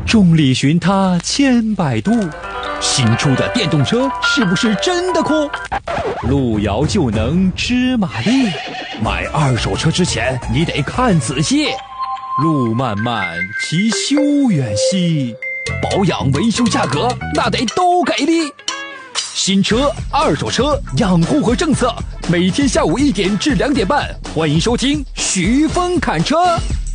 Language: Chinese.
众里寻他千百度，新出的电动车是不是真的酷？路遥就能知马力，买二手车之前你得看仔细。路漫漫其修远兮，保养维修价格那得都给力。新车、二手车养护和政策，每天下午1点至2点半，欢迎收听徐峰侃车。